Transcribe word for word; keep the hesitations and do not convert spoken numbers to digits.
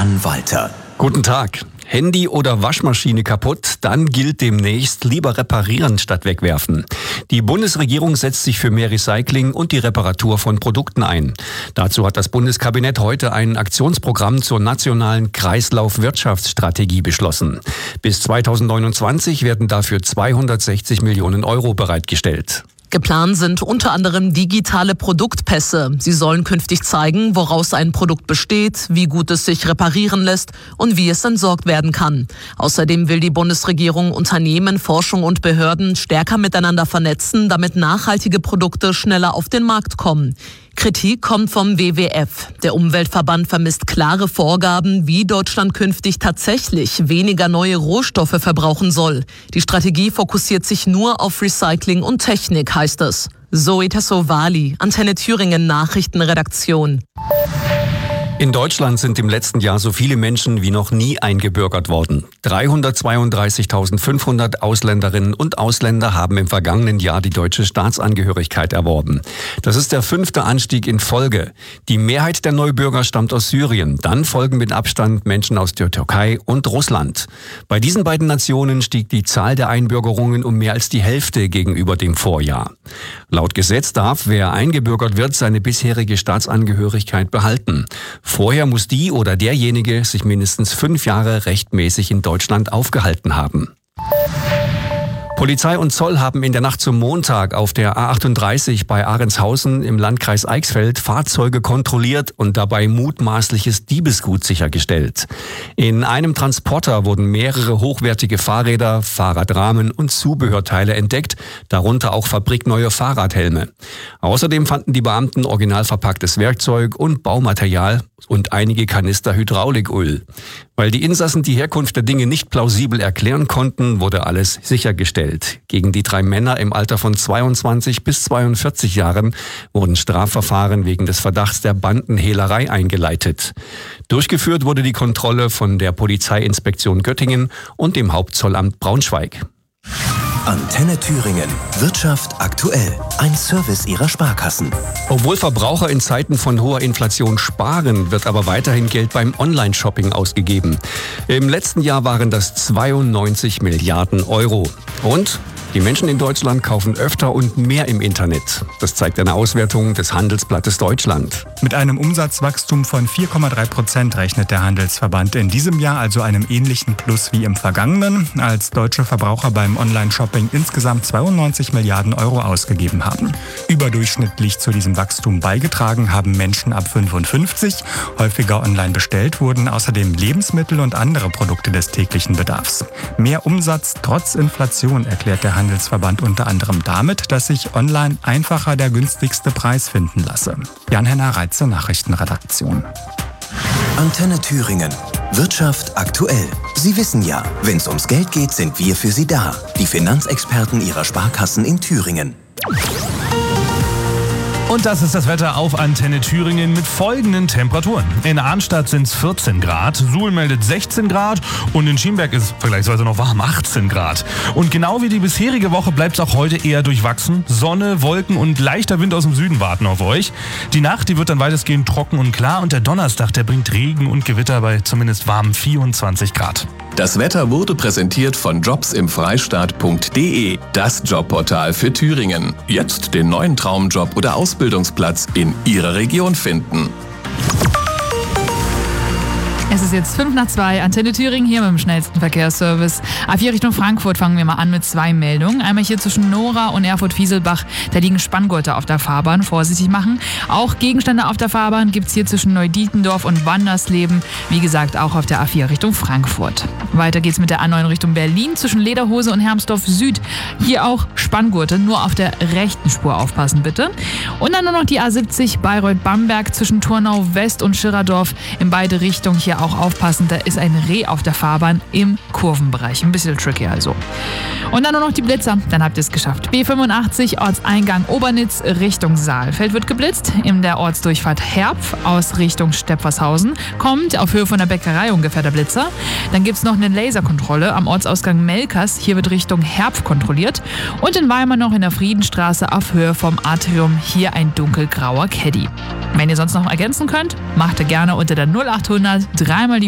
Jan Walter. Guten Tag. Handy oder Waschmaschine kaputt, dann gilt demnächst lieber reparieren statt wegwerfen. Die Bundesregierung setzt sich für mehr Recycling und die Reparatur von Produkten ein. Dazu hat das Bundeskabinett heute ein Aktionsprogramm zur nationalen Kreislaufwirtschaftsstrategie beschlossen. Bis zweitausendneunundzwanzig werden dafür zweihundertsechzig Millionen Euro bereitgestellt. Geplant sind unter anderem digitale Produktpässe. Sie sollen künftig zeigen, woraus ein Produkt besteht, wie gut es sich reparieren lässt und wie es entsorgt werden kann. Außerdem will die Bundesregierung Unternehmen, Forschung und Behörden stärker miteinander vernetzen, damit nachhaltige Produkte schneller auf den Markt kommen. Kritik kommt vom W W F. Der Umweltverband vermisst klare Vorgaben, wie Deutschland künftig tatsächlich weniger neue Rohstoffe verbrauchen soll. Die Strategie fokussiert sich nur auf Recycling und Technik, heißt es. Zoe Tassovali, Antenne Thüringen Nachrichtenredaktion. In Deutschland sind im letzten Jahr so viele Menschen wie noch nie eingebürgert worden. dreihundertzweiunddreißigtausendfünfhundert Ausländerinnen und Ausländer haben im vergangenen Jahr die deutsche Staatsangehörigkeit erworben. Das ist der fünfte Anstieg in Folge. Die Mehrheit der Neubürger stammt aus Syrien. Dann folgen mit Abstand Menschen aus der Türkei und Russland. Bei diesen beiden Nationen stieg die Zahl der Einbürgerungen um mehr als die Hälfte gegenüber dem Vorjahr. Laut Gesetz darf, wer eingebürgert wird, seine bisherige Staatsangehörigkeit behalten. Vorher muss die oder derjenige sich mindestens fünf Jahre rechtmäßig in Deutschland aufgehalten haben. Polizei und Zoll haben in der Nacht zum Montag auf der A achtunddreißig bei Ahrendshausen im Landkreis Eichsfeld Fahrzeuge kontrolliert und dabei mutmaßliches Diebesgut sichergestellt. In einem Transporter wurden mehrere hochwertige Fahrräder, Fahrradrahmen und Zubehörteile entdeckt, darunter auch fabrikneue Fahrradhelme. Außerdem fanden die Beamten original verpacktes Werkzeug und Baumaterial und einige Kanister Hydrauliköl. Weil die Insassen die Herkunft der Dinge nicht plausibel erklären konnten, wurde alles sichergestellt. Gegen die drei Männer im Alter von zweiundzwanzig bis zweiundvierzig Jahren wurden Strafverfahren wegen des Verdachts der Bandenhehlerei eingeleitet. Durchgeführt wurde die Kontrolle von der Polizeiinspektion Göttingen und dem Hauptzollamt Braunschweig. Antenne Thüringen. Wirtschaft aktuell. Ein Service Ihrer Sparkassen. Obwohl Verbraucher in Zeiten von hoher Inflation sparen, wird aber weiterhin Geld beim Online-Shopping ausgegeben. Im letzten Jahr waren das zweiundneunzig Milliarden Euro. Und die Menschen in Deutschland kaufen öfter und mehr im Internet. Das zeigt eine Auswertung des Handelsblattes Deutschland. Mit einem Umsatzwachstum von vier Komma drei Prozent rechnet der Handelsverband in diesem Jahr, also einem ähnlichen Plus wie im vergangenen, als deutsche Verbraucher beim Online-Shopping insgesamt zweiundneunzig Milliarden Euro ausgegeben haben. Überdurchschnittlich zu diesem Wachstum beigetragen haben Menschen ab fünfundfünfzig. Häufiger online bestellt wurden außerdem Lebensmittel und andere Produkte des täglichen Bedarfs. Mehr Umsatz trotz Inflation erklärt der Handelsverband unter anderem damit, dass sich online einfacher der günstigste Preis finden lasse. Jan-Henner Reitze, Nachrichtenredaktion. Antenne Thüringen. Wirtschaft aktuell. Sie wissen ja, wenn es ums Geld geht, sind wir für Sie da. Die Finanzexperten Ihrer Sparkassen in Thüringen. Und das ist das Wetter auf Antenne Thüringen mit folgenden Temperaturen. In Arnstadt sind es vierzehn Grad, Suhl meldet sechzehn Grad und in Schiemberg ist vergleichsweise noch warm, achtzehn Grad. Und genau wie die bisherige Woche bleibt es auch heute eher durchwachsen. Sonne, Wolken und leichter Wind aus dem Süden warten auf euch. Die Nacht, die wird dann weitestgehend trocken und klar und der Donnerstag, der bringt Regen und Gewitter bei zumindest warmen vierundzwanzig Grad. Das Wetter wurde präsentiert von jobs im freistaat punkt de, das Jobportal für Thüringen. Jetzt den neuen Traumjob oder Ausbildungsplatz in Ihrer Region finden. Es ist jetzt fünf nach zwei, Antenne Thüringen hier mit dem schnellsten Verkehrsservice. A vier Richtung Frankfurt fangen wir mal an mit zwei Meldungen. Einmal hier zwischen Nora und Erfurt-Fieselbach, da liegen Spanngurte auf der Fahrbahn, vorsichtig machen. Auch Gegenstände auf der Fahrbahn gibt es hier zwischen Neudietendorf und Wandersleben. Wie gesagt, auch auf der A vier Richtung Frankfurt. Weiter geht's mit der A neun Richtung Berlin zwischen Lederhose und Hermsdorf Süd. Hier auch Spanngurte, nur auf der rechten Spur aufpassen bitte. Und dann nur noch die A siebzig Bayreuth-Bamberg zwischen Turnau West und Schirerdorf. In beide Richtungen hier auch aufpassen, da ist ein Reh auf der Fahrbahn im Kurvenbereich. Ein bisschen tricky also. Und dann nur noch die Blitzer, dann habt ihr es geschafft. B fünfundachtzig Ortseingang Obernitz Richtung Saalfeld wird geblitzt. In der Ortsdurchfahrt Herpf aus Richtung Stepfershausen kommt auf Höhe von der Bäckerei ungefähr der Blitzer. Dann gibt es noch eine Laserkontrolle am Ortsausgang Melkers. Hier wird Richtung Herpf kontrolliert. Und in Weimar noch in der Friedenstraße auf Höhe vom Atrium hier ein dunkelgrauer Caddy. Wenn ihr sonst noch ergänzen könnt, macht ihr gerne unter der null achthundert dreimal die